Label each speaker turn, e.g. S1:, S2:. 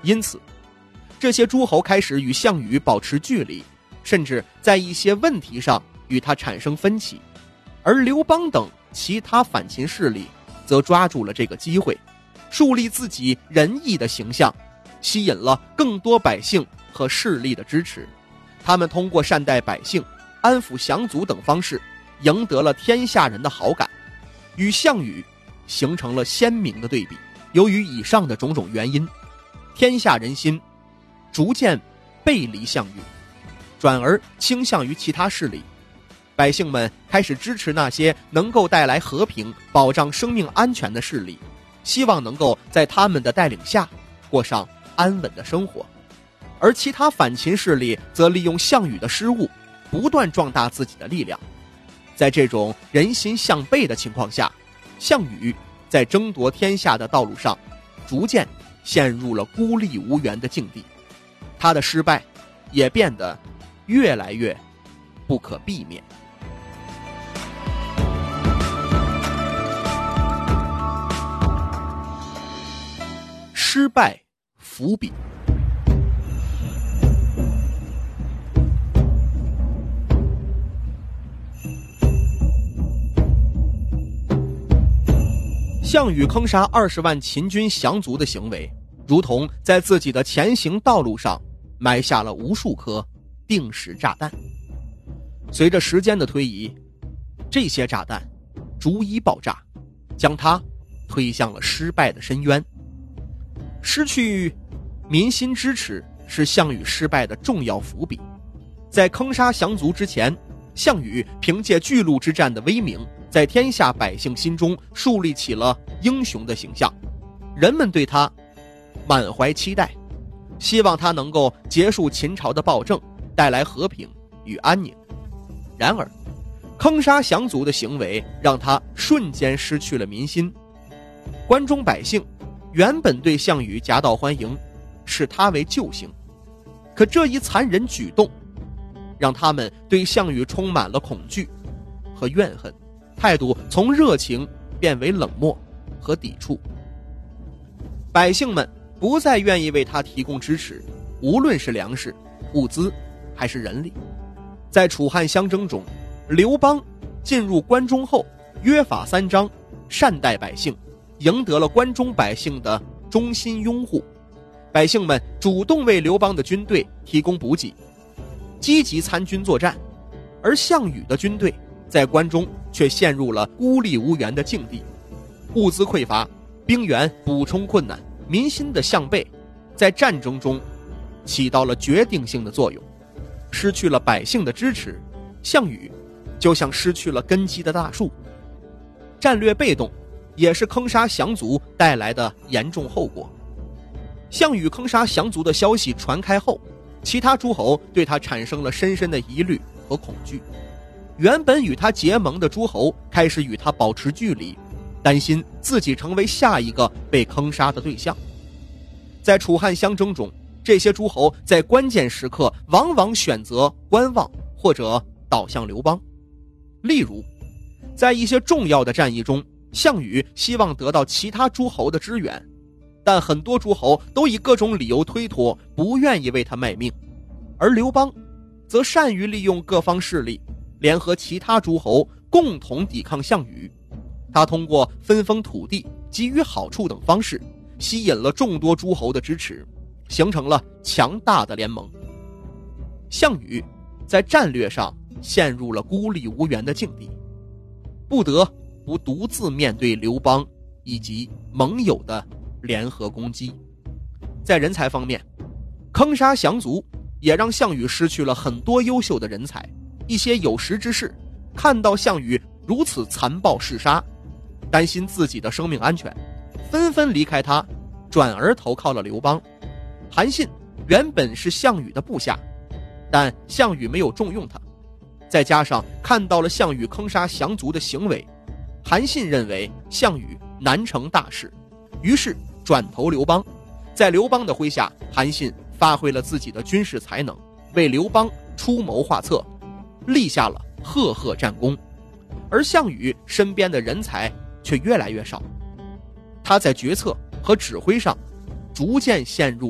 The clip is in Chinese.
S1: 因此这些诸侯开始与项羽保持距离，甚至在一些问题上与他产生分歧。而刘邦等其他反秦势力则抓住了这个机会，树立自己仁义的形象，吸引了更多百姓和势力的支持。他们通过善待百姓、安抚降卒等方式，赢得了天下人的好感，与项羽形成了鲜明的对比。由于以上的种种原因，天下人心逐渐背离项羽，转而倾向于其他势力。百姓们开始支持那些能够带来和平、保障生命安全的势力，希望能够在他们的带领下过上安稳的生活。而其他反秦势力则利用项羽的失误，不断壮大自己的力量。在这种人心向背的情况下，项羽在争夺天下的道路上逐渐陷入了孤立无援的境地，他的失败也变得越来越不可避免。失败伏笔。项羽坑杀20万秦军降卒的行为，如同在自己的前行道路上埋下了无数颗定时炸弹。随着时间的推移，这些炸弹逐一爆炸，将他推向了失败的深渊。失去民心支持是项羽失败的重要伏笔。在坑杀降卒之前，项羽凭借巨鹿之战的威名，在天下百姓心中树立起了英雄的形象，人们对他满怀期待，希望他能够结束秦朝的暴政，带来和平与安宁。然而坑杀降卒的行为让他瞬间失去了民心，关中百姓原本对项羽夹道欢迎，视他为救星，可这一残忍举动让他们对项羽充满了恐惧和怨恨，态度从热情变为冷漠和抵触。百姓们不再愿意为他提供支持，无论是粮食、物资还是人力。在楚汉相争中，刘邦进入关中后，约法三章，善待百姓，赢得了关中百姓的衷心拥护。百姓们主动为刘邦的军队提供补给，积极参军作战，而项羽的军队在关中却陷入了孤立无援的境地，物资匮乏，兵源补充困难，民心的向背在战争中起到了决定性的作用。失去了百姓的支持，项羽就像失去了根基的大树。战略被动也是坑杀降卒带来的严重后果。项羽坑杀降卒的消息传开后，其他诸侯对他产生了深深的疑虑和恐惧。原本与他结盟的诸侯开始与他保持距离，担心自己成为下一个被坑杀的对象。在楚汉相争中，这些诸侯在关键时刻往往选择观望或者倒向刘邦。例如，在一些重要的战役中，项羽希望得到其他诸侯的支援，但很多诸侯都以各种理由推脱，不愿意为他卖命。而刘邦则善于利用各方势力，联合其他诸侯共同抵抗项羽。他通过分封土地、给予好处等方式，吸引了众多诸侯的支持，形成了强大的联盟。项羽在战略上陷入了孤立无援的境地，不得不独自面对刘邦以及盟友的联合攻击。在人才方面，坑杀降卒也让项羽失去了很多优秀的人才。一些有识之士看到项羽如此残暴嗜杀，担心自己的生命安全，纷纷离开他，转而投靠了刘邦。韩信原本是项羽的部下，但项羽没有重用他，再加上看到了项羽坑杀降卒的行为，韩信认为项羽难成大事，于是转投刘邦。在刘邦的麾下，韩信发挥了自己的军事才能，为刘邦出谋划策，立下了赫赫战功。而项羽身边的人才却越来越少，他在决策和指挥上逐渐陷入